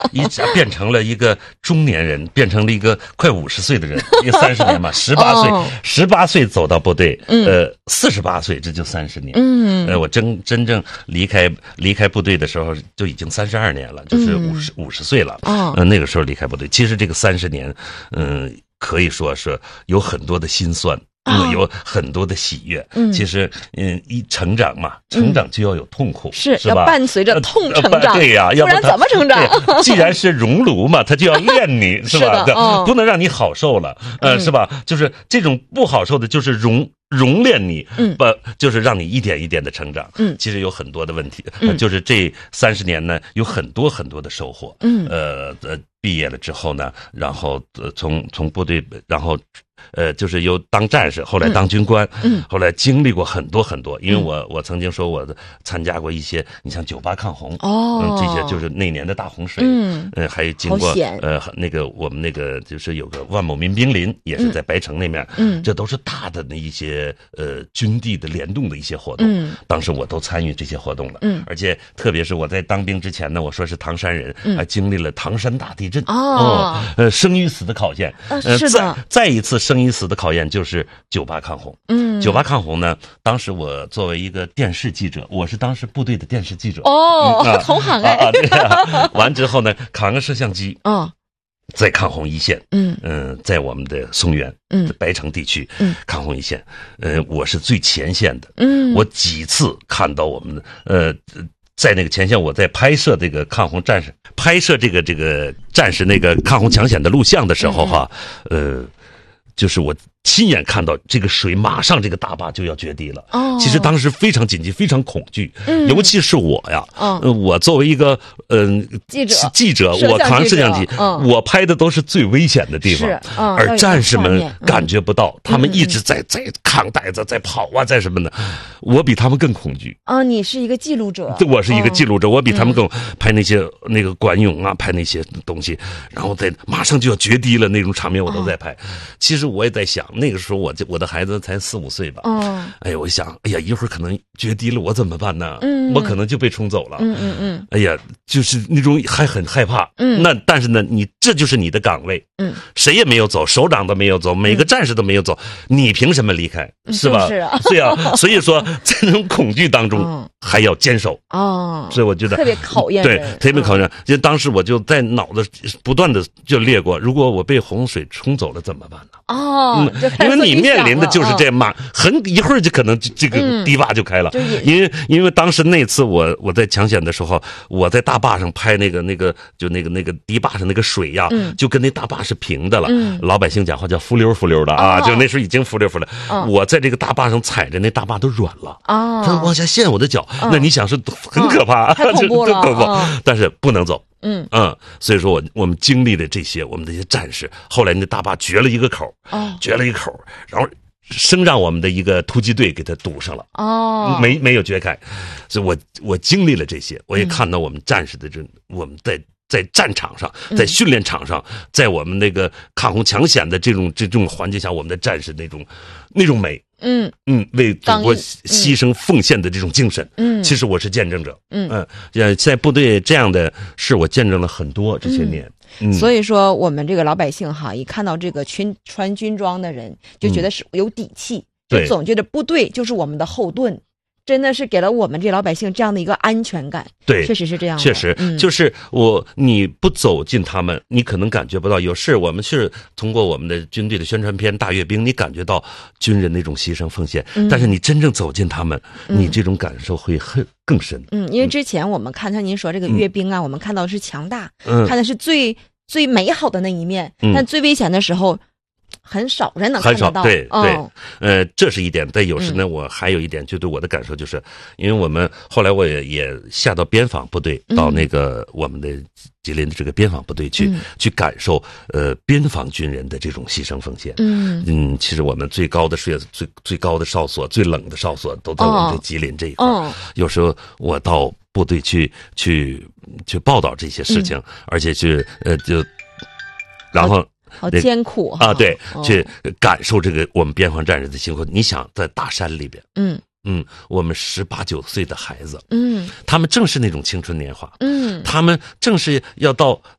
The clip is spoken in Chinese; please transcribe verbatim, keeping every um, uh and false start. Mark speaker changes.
Speaker 1: 一变成了一个中年人，变成了一个快五十岁的人，因为三十年嘛，十八岁，十八岁走到部队，呃，四十八岁，这就三十年。嗯，呃，我真真正离开离开部队的时候，就已经三十二年了，就是五十五十岁了。哦，呃，那个时候离开部队，其实这个三十年，嗯、呃，可以说是有很多的辛酸。嗯，有很多的喜悦。嗯，其实，嗯，一成长嘛，成长就要有痛苦，
Speaker 2: 是
Speaker 1: 是吧？
Speaker 2: 要伴随着痛成长。
Speaker 1: 对呀，
Speaker 2: 不然怎么成长？
Speaker 1: 既然是熔炉嘛，它就要炼你，是吧？
Speaker 2: 是的，哦，
Speaker 1: 不能让你好受了，呃，是吧？就是这种不好受的，就是熔熔炼你，嗯，不，就是让你一点一点的成长。嗯，其实有很多的问题，嗯，就是这三十年呢，有很多很多的收获。嗯，呃呃，毕业了之后呢，然后呃从从部队，然后。呃，就是由当战士，后来当军官，嗯，后来经历过很多很多。因为我我曾经说我参加过一些，你像九八抗洪，哦，嗯，这些就是那年的大洪水，嗯，呃，还有经过呃那个我们那个就是有个万某民兵林，也是在白城那面，嗯，这都是大的那一些呃军地的联动的一些活动，嗯，当时我都参与这些活动了，嗯，而且特别是我在当兵之前呢，我说是唐山人，嗯，还经历了唐山大地震，哦，呃，生与死的考验，
Speaker 2: 呃，是的，
Speaker 1: 再再一次。生与死的考验就是九八抗洪。嗯，九八抗洪呢，当时我作为一个电视记者，我是当时部队的电视记者。
Speaker 2: 哦，嗯啊、同行哎。
Speaker 1: 啊，对啊。完之后呢，扛个摄像机。哦。在抗洪一线，嗯嗯、呃，在我们的松原，嗯，白城地区，嗯，抗洪一线，呃，我是最前线的，嗯，我几次看到我们的，呃。在那个前线，我在拍摄这个抗洪战士，拍摄这个这个战士那个抗洪抢险的录像的时候，哈，呃，就是我亲眼看到这个水马上这个大坝就要决堤了。哦，其实当时非常紧急，非常恐惧。嗯，尤其是我呀，嗯、呃，我作为一个嗯、呃、
Speaker 2: 记者，
Speaker 1: 记者，我扛摄像机，嗯，我拍的都是最危险的地方，是，嗯，而战士们感觉不到，他们一直在在扛带子，在跑啊，在什么的，我比他们更恐惧。
Speaker 2: 啊，你是一个记录者，
Speaker 1: 我是一个记录者，我比他们更拍那些那个管涌啊，拍那些东西，然后在马上就要决堤了那种场面，我都在拍。其实我也在想。那个时候我我的孩子才四五岁吧，哦，哎呀，我想，哎呀，一会儿可能决堤了，我怎么办呢？嗯，我可能就被冲走了，嗯嗯嗯，哎呀，就是那种还很害怕，嗯，那但是呢，你这就是你的岗位，嗯，谁也没有走，首长都没有走，每个战士都没有走，你凭什么离开？是吧？
Speaker 2: 是啊，
Speaker 1: 对啊，所以说在那种恐惧当中还要坚守，哦，所以我觉得
Speaker 2: 特别考验，
Speaker 1: 对，特别考验。就当时我就在脑子不断的就列过，如果我被洪水冲走了怎么办呢？
Speaker 2: 哦，嗯，
Speaker 1: 因为你面临的就是这马，很一会儿就可能这个堤坝就开了。因为因为当时那次我我在抢险的时候，我在大坝上拍那个那个就那个那个堤坝上那个水呀，就跟那大坝是平的了。老百姓讲话叫浮溜浮溜的啊，就那时候已经浮溜浮溜。我在这个大坝上踩着，那大坝都软了啊，它往下陷我的脚。那你想是很可怕，
Speaker 2: 太恐怖了。
Speaker 1: 但是不能走。嗯嗯，所以说我我们经历了这些，我们这些战士，后来那大坝掘了一个口，哦，掘了一个口，然后生让我们的一个突击队给它堵上了，哦，没没有掘开，所以我我经历了这些，我也看到我们战士的这、嗯、我们在在战场上，在训练场上，在我们那个抗洪抢险的这种这种环境下，我们的战士那种那种美。嗯嗯，为祖国牺牲奉献的这种精神，嗯，其实我是见证者，嗯嗯，在部队这样的事，我见证了很多这些年。
Speaker 2: 嗯，所以说我们这个老百姓哈，一看到这个军穿军装的人，就觉得是有底气，嗯、就总觉得部队就是我们的后盾。真的是给了我们这老百姓这样的一个安全感，
Speaker 1: 对，
Speaker 2: 确实是这样的。
Speaker 1: 确实，嗯、就是我你不走进他们，你可能感觉不到。有事我们是通过我们的军队的宣传片《大阅兵》，你感觉到军人那种牺牲奉献，嗯、但是你真正走进他们，嗯、你这种感受会很更深。
Speaker 2: 嗯，因为之前我们看像您说这个阅兵啊，嗯、我们看到的是强大，嗯、看的是最最美好的那一面，嗯、但最危险的时候。很少人能看得到，
Speaker 1: 对对，哦、呃，这是一点。但有时呢，嗯、我还有一点，就对我的感受就是，因为我们后来我也也下到边防部队，嗯、到那个我们的吉林的这个边防部队去，嗯、去感受呃边防军人的这种牺牲奉献。嗯嗯，其实我们最高的是最最高的哨所，最冷的哨所都在我们这吉林这一块。哦、有时候我到部队去去去报道这些事情，嗯、而且去呃就，然后。
Speaker 2: 好艰苦
Speaker 1: 啊！对，哦、去感受这个我们边防战士的辛苦。你想在大山里边，嗯嗯，我们十八九岁的孩子，嗯，他们正是那种青春年华，嗯，他们正是要到